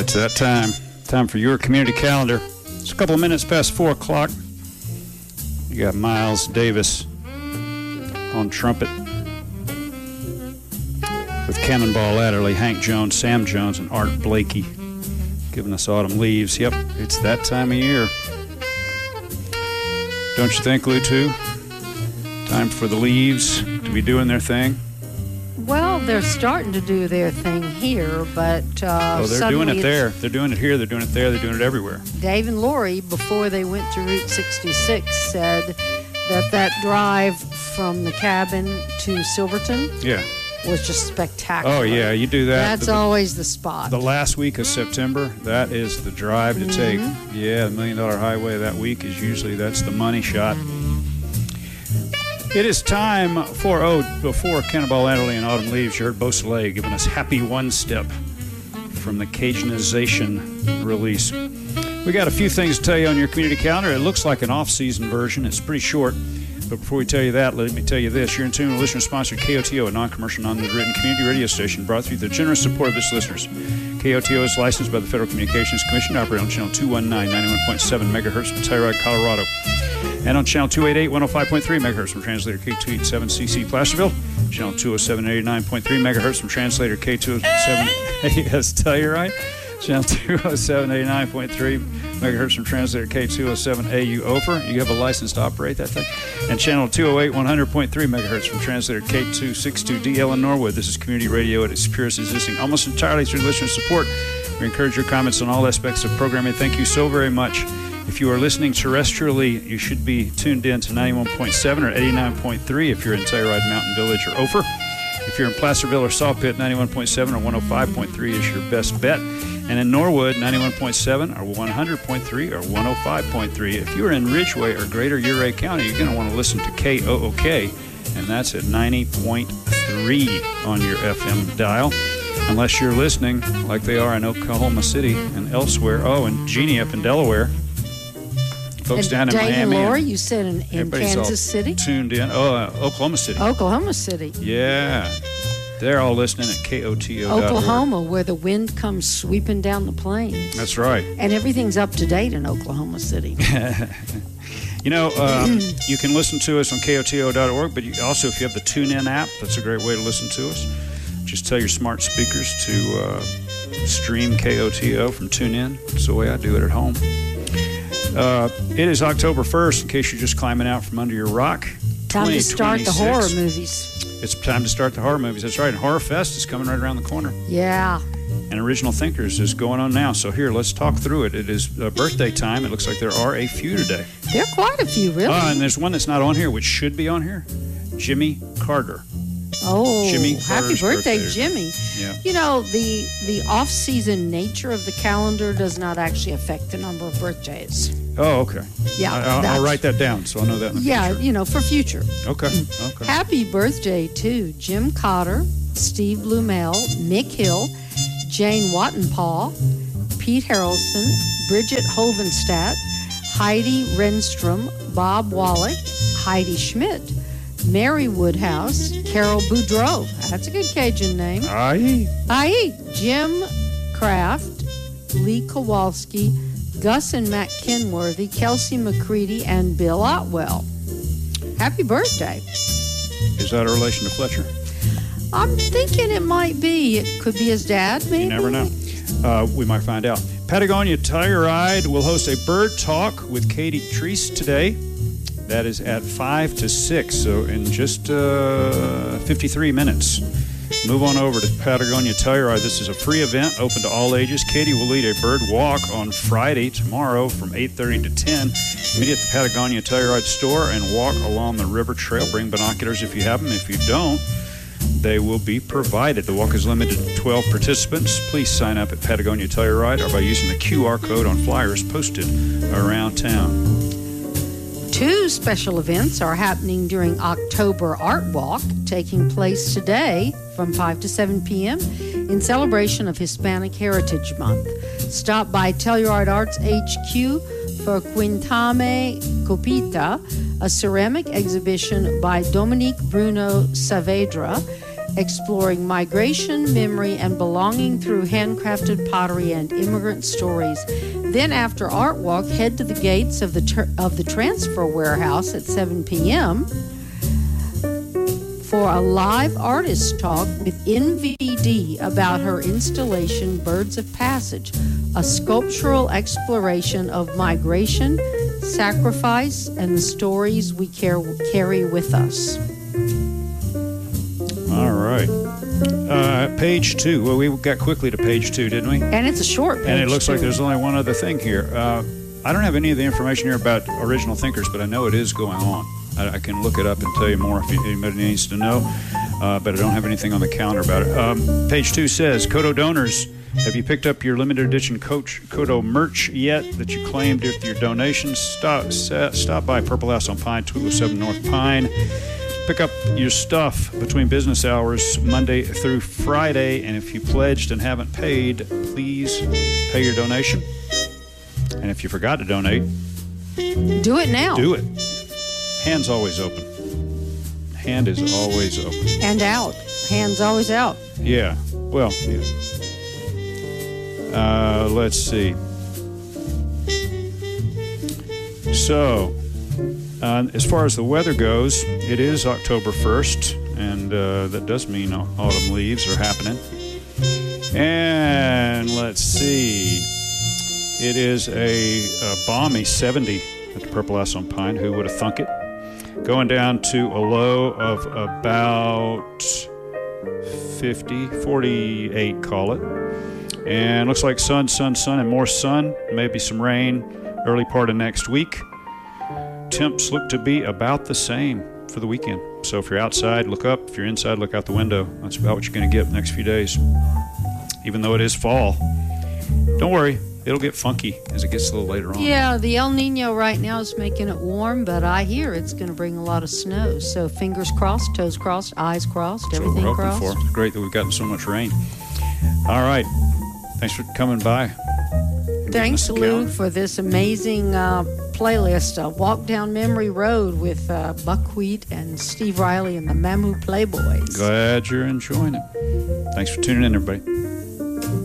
it's that time. Time for your community calendar. It's a couple of minutes past 4 o'clock. You got Miles Davis on trumpet with Cannonball Adderley, Hank Jones, Sam Jones, and Art Blakey giving us Autumn Leaves. Yep, it's that time of year. Don't you think, Lou, too? Time for the leaves to be doing their thing. Well, they're starting to do their thing here, but they're doing it there. They're doing it here. They're doing it there. They're doing it everywhere. Dave and Lori, before they went to Route 66, said that drive from the cabin to Silverton was just spectacular. Oh, yeah, you do that. That's always the spot. The last week of September, that is the drive to take. Yeah, the $1 Million Highway that week is usually, that's the money shot. It is time for, before Cannonball Adderley and Autumn Leaves, you heard Beausoleil giving us Happy One Step from the Cajunization release. We got a few things to tell you on your community calendar. It looks like an off-season version. It's pretty short. But before we tell you that, let me tell you this. You're in tune with listener-sponsored KOTO, a non-commercial, non-written community radio station brought through the generous support of its listeners. KOTO is licensed by the Federal Communications Commission to operate on channel 219, 91.7 megahertz from Telluride, Colorado. And on channel 288, 105.3 megahertz from translator K287CC Placerville. Channel 207, 89.3 megahertz from translator K207AS Telluride. Channel 207, 89.3 megahertz from translator K207AU Ophir. You have a license to operate that thing. And channel 208, 100.3 megahertz from translator K262DL in Norwood. This is community radio at its purest, existing almost entirely through listener support. We encourage your comments on all aspects of programming. Thank you so very much. If you are listening terrestrially, you should be tuned in to 91.7 or 89.3 if you're in Telluride, Mountain Village, or Ophir. If you're in Placerville or Sawpit, 91.7 or 105.3 is your best bet. And in Norwood, 91.7 or 100.3 or 105.3. If you're in Ridgeway or Greater Ouray County, you're going to want to listen to KOOK, and that's at 90.3 on your FM dial. Unless you're listening like they are in Oklahoma City and elsewhere. Oh, and Jeannie up in Delaware. Folks down in Miami. Dave and Lori, you said in Kansas City? Tuned in. Oklahoma City. Oklahoma City. Yeah. They're all listening at KOTO.org. Oklahoma, where the wind comes sweeping down the plains. That's right. And everything's up to date in Oklahoma City. You can listen to us on KOTO.org, but also if you have the TuneIn app, that's a great way to listen to us. Just tell your smart speakers to stream KOTO from TuneIn. That's the way I do it at home. It is October 1st, in case you're just climbing out from under your rock. Time to start the horror movies. It's time to start the horror movies. That's right. And Horror Fest is coming right around the corner. Yeah. And Original Thinkers is going on now. So here, let's talk through it. It is birthday time. It looks like there are a few today. There are quite a few, really. And there's one that's not on here, which should be on here. Jimmy Carter. Oh, Jimmy happy birthday, Jimmy. Yeah. You know, the off-season nature of the calendar does not actually affect the number of birthdays. Oh, okay. Yeah. I'll write that down so I'll know that in the future. For future. Okay. Happy birthday to Jim Cotter, Steve Blumell, Mick Hill, Jane Wattenpaw, Pete Harrelson, Bridget Hovenstadt, Heidi Renstrom, Bob Wallach, Heidi Schmidt, Mary Woodhouse, Carol Boudreau. That's a good Cajun name. Aye. Jim Kraft, Lee Kowalski, Gus and Matt Kenworthy, Kelsey McCready, and Bill Otwell. Happy birthday. Is that a relation to Fletcher? I'm thinking it might be. It could be his dad, maybe. You never know. We might find out. Patagonia Telluride will host a bird talk with Katie Treese today. That is at 5 to 6, so in just 53 minutes. Move on over to Patagonia Telluride. This is a free event open to all ages. Katie will lead a bird walk on Friday, tomorrow, from 8:30 to 10. Meet at the Patagonia Telluride store and walk along the river trail. Bring binoculars if you have them. If you don't, they will be provided. The walk is limited to 12 participants. Please sign up at Patagonia Telluride or by using the QR code on flyers posted around town. Two special events are happening during October Art Walk, taking place today from 5 to 7 p.m. in celebration of Hispanic Heritage Month. Stop by Telluride Arts HQ for Quintame Copita, a ceramic exhibition by Dominique Bruno Saavedra. exploring migration, memory, and belonging through handcrafted pottery and immigrant stories. Then after Art Walk, head to the gates of the transfer warehouse at 7 p.m. for a live artist talk with NVD about her installation Birds of Passage, a sculptural exploration of migration, sacrifice, and the stories we carry with us. All right. Page 2. Well, we got quickly to page 2, didn't we? And it's a short page. And it looks like too. there's only one other thing here. I don't have any of the information here about original thinkers, but I know it is going on. I can look it up and tell you more if anybody needs to know, but I don't have anything on the calendar about it. Page 2 says, Kodo donors, have you picked up your limited edition Kodo merch yet that you claimed with your donations? Stop by Purple House on Pine, 207 North Pine. Pick up your stuff between business hours Monday through Friday, and if you pledged and haven't paid, please pay your donation. And if you forgot to donate, do it now. Do it. Hand's always open. Hand is always open. And out. Hand's always out. Yeah. Well, yeah. Let's see. So, as far as the weather goes, it is October 1st, and that does mean autumn leaves are happening. And let's see. It is a balmy 70 at the Purple House on Pine. Who would have thunk it? Going down to a low of about 48, call it. And looks like sun, and more sun. Maybe some rain early part of next week. Temps look to be about the same for the weekend. So if you're outside, look up. If you're inside, look out the window. That's about what you're going to get the next few days. Even though it is fall. Don't worry. It'll get funky as it gets a little later on. Yeah, the El Nino right now is making it warm, but I hear it's going to bring a lot of snow. So fingers crossed, toes crossed, eyes crossed, That's everything what we're crossed. hoping for. It's great that we've gotten so much rain. All right. Thanks for coming by. Thanks, Lou, for this amazing playlist, A Walk Down Memory Road with Buckwheat and Steve Riley and the Mamu Playboys. Glad you're enjoying it. Thanks for tuning in, everybody.